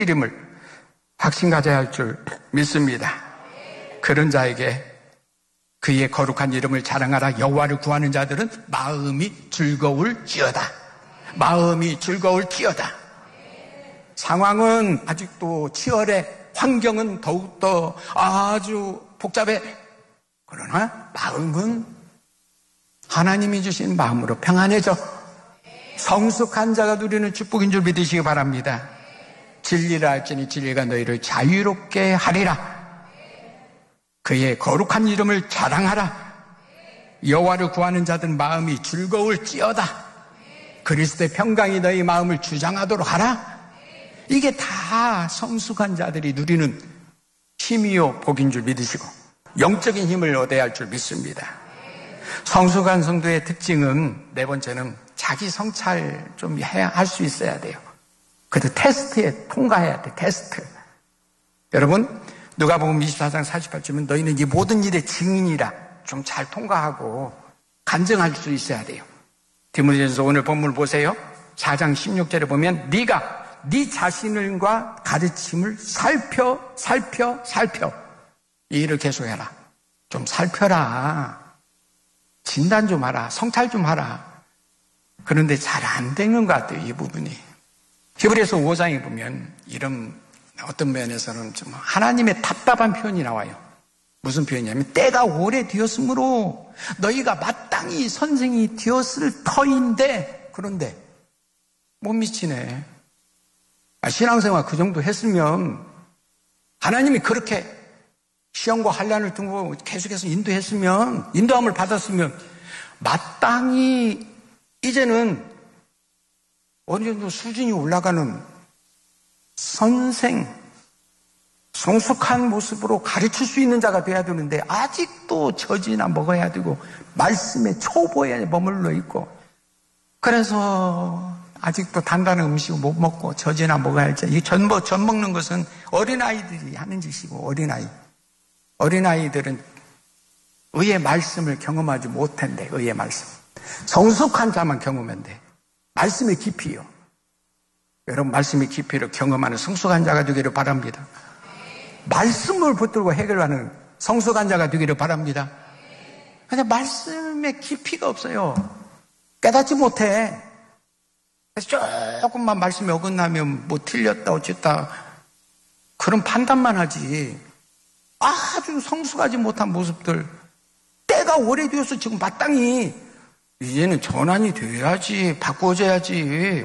이름을 확신 가져야 할 줄 믿습니다. 그런 자에게 그의 거룩한 이름을 자랑하라. 여호와를 구하는 자들은 마음이 즐거울지어다. 마음이 즐거울지어다. 상황은 아직도 치열해. 환경은 더욱더 아주 복잡해. 그러나 마음은 하나님이 주신 마음으로 평안해져. 성숙한 자가 누리는 축복인 줄 믿으시기 바랍니다. 진리라 할지니 진리가 너희를 자유롭게 하리라. 그의 거룩한 이름을 자랑하라. 여호와를 구하는 자들 마음이 즐거울지어다. 그리스도의 평강이 너희 마음을 주장하도록 하라. 이게 다 성숙한 자들이 누리는 힘이요 복인 줄 믿으시고 영적인 힘을 얻어야 할 줄 믿습니다. 성숙한 성도의 특징은 네 번째는 자기 성찰 좀 해야 할 수 있어야 돼요. 그래도 테스트에 통과해야 돼. 테스트. 여러분 누가복음 24장 48절은 너희는 이 모든 일의 증인이라 좀 잘 통과하고 간증할 수 있어야 돼요. 디모데전서 오늘 본문을 보세요. 4장 16절에 보면 네가 네 자신과 가르침을 살펴 이 일을 계속해라. 좀 살펴라. 진단 좀 하라. 성찰 좀 하라. 그런데 잘 안 되는 것 같아요. 이 부분이. 히브리서 5장에 보면 이런 어떤 면에서는 좀 하나님의 답답한 표현이 나와요. 무슨 표현이냐면 때가 오래되었으므로 너희가 마땅히 선생이 되었을 터인데 그런데 못 미치네. 신앙생활 그 정도 했으면 하나님이 그렇게 시험과 환난을 두고 계속해서 인도했으면 인도함을 받았으면 마땅히 이제는 어느 정도 수준이 올라가는 선생, 성숙한 모습으로 가르칠 수 있는 자가 돼야 되는데 아직도 젖이나 먹어야 되고 말씀의 초보에 머물러 있고 그래서 아직도 단단한 음식을 못 먹고 젖이나 먹어야지. 이 젖 먹는 것은 어린아이들이 하는 짓이고 어린아이들은 의의 말씀을 경험하지 못한대. 의의 말씀. 성숙한 자만 경험한대. 말씀의 깊이요. 여러분 말씀의 깊이를 경험하는 성숙한 자가 되기를 바랍니다. 말씀을 붙들고 해결하는 성숙한 자가 되기를 바랍니다. 근데 말씀의 깊이가 없어요. 깨닫지 못해. 그래서 조금만 말씀이 어긋나면 뭐 틀렸다 어쨌다 그런 판단만 하지. 아주 성숙하지 못한 모습들. 때가 오래되어서 지금 마땅히 이제는 전환이 돼야지. 바꾸어져야지.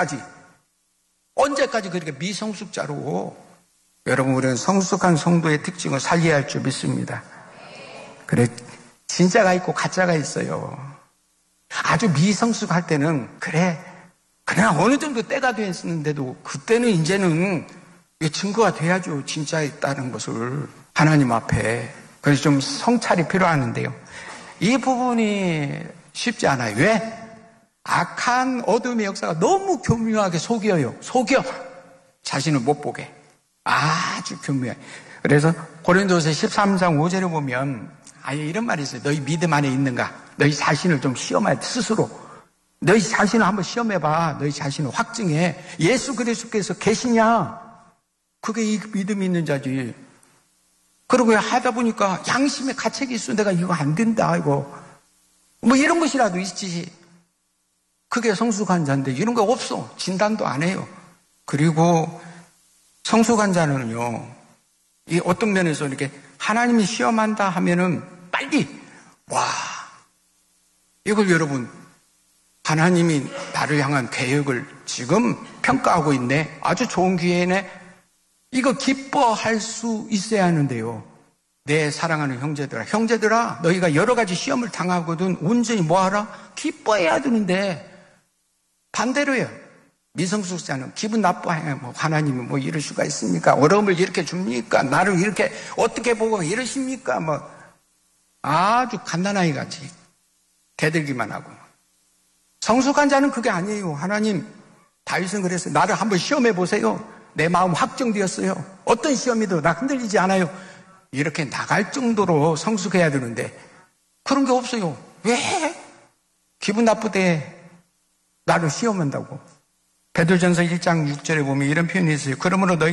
언제까지 그렇게 미성숙자로. 여러분 우리는 성숙한 성도의 특징을 살려야 할 줄 믿습니다. 그래 진짜가 있고 가짜가 있어요. 아주 미성숙할 때는 그냥 어느 정도 때가 됐는데도 그때는 이제는 증거가 돼야죠. 진짜 있다는 것을 하나님 앞에. 그래서 좀 성찰이 필요하는데요. 이 부분이 쉽지 않아요. 왜? 악한 어둠의 역사가 너무 교묘하게 속여. 자신을 못 보게. 아주 교묘해. 그래서 고린도서 13장 5절에 보면 아예 이런 말이 있어요. 너희 믿음 안에 있는가? 너희 자신을 좀 시험해 스스로. 너희 자신을 한번 시험해봐. 너희 자신을 확증해. 예수 그리스도께서 계시냐? 그게 이 믿음이 있는 자지. 그러고 하다 보니까 양심의 가책이 있어. 내가 이거 안 된다. 이거 뭐 이런 것이라도 있지. 그게 성숙한 자인데 이런 거 없어. 진단도 안 해요. 그리고 성숙한 자는요. 이 어떤 면에서 이렇게 하나님이 시험한다 하면은 빨리 이걸 여러분 하나님이 나를 향한 계획을 지금 평가하고 있네. 아주 좋은 기회네. 이거 기뻐할 수 있어야 하는데요. 내 사랑하는 형제들아 너희가 여러 가지 시험을 당하거든 온전히 뭐하라? 기뻐해야 되는데 반대로요. 미성숙자는 기분 나빠해. 하나님이 뭐 이럴 수가 있습니까? 어려움을 이렇게 줍니까? 나를 이렇게 어떻게 보고 이러십니까? 아주 갓난아이 같이 대들기만 하고. 성숙한 자는 그게 아니에요. 하나님, 다윗은 그랬어요. 나를 한번 시험해 보세요. 내 마음 확정되었어요. 어떤 시험이든 나 흔들리지 않아요. 이렇게 나갈 정도로 성숙해야 되는데 그런 게 없어요. 왜? 기분 나쁠 때 나를 시험한다고. 베드로전서 1장 6절에 보면 이런 표현이 있어요. 그러므로 너희